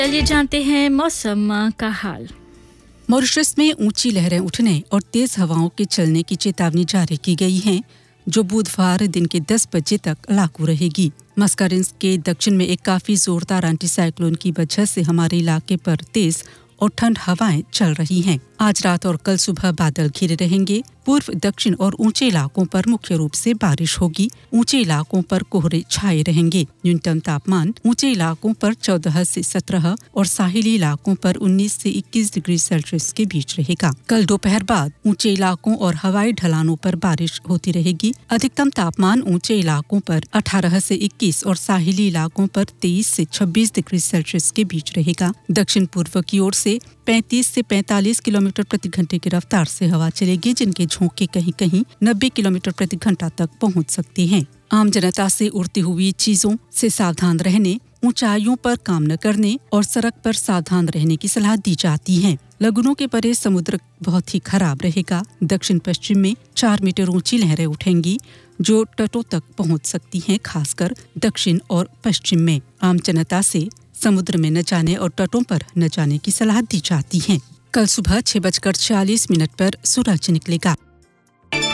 चलिए जानते हैं मौसम का हाल। मॉरिशस में ऊंची लहरें उठने और तेज हवाओं के चलने की चेतावनी जारी की गई है, जो बुधवार दिन के 10 बजे तक लागू रहेगी। मस्कारेंस के दक्षिण में एक काफी जोरदार एंटीसाइक्लोन की वजह से हमारे इलाके पर तेज और ठंड हवाएं चल रही हैं। आज रात और कल सुबह बादल घिरे रहेंगे। पूर्व, दक्षिण और ऊंचे इलाकों पर मुख्य रूप से बारिश होगी। ऊंचे इलाकों पर कोहरे छाए रहेंगे। न्यूनतम तापमान ऊंचे इलाकों पर 14 से 17 और साहिली इलाकों पर 19 से 21 डिग्री सेल्सियस के बीच रहेगा। कल दोपहर बाद ऊंचे इलाकों और हवाई ढलानों पर बारिश होती रहेगी। अधिकतम तापमान ऊंचे इलाकों पर 18 से 21 और साहिली इलाकों पर 23 से 26 डिग्री सेल्सियस के बीच रहेगा। दक्षिण पूर्व की ओर से 35 से 45 किलोमीटर प्रति घंटे की रफ्तार से हवा चलेगी, जिनके झोंके कहीं-कहीं 90 किलोमीटर प्रति घंटा तक पहुंच सकते हैं। आम जनता से उड़ती हुई चीजों से सावधान रहने, ऊंचाइयों पर काम न करने और सड़क पर सावधान रहने की सलाह दी जाती है। लगुनों के परे समुद्र बहुत ही खराब रहेगा। दक्षिण पश्चिम में 4 मीटर ऊंची लहरें उठेंगी, जो तटों तक पहुंच सकती हैं, खासकर दक्षिण और पश्चिम में। आम जनता से समुद्र में न जाने और तटों पर न जाने की सलाह दी जाती है। कल सुबह 6:40 पर सूरज निकलेगा।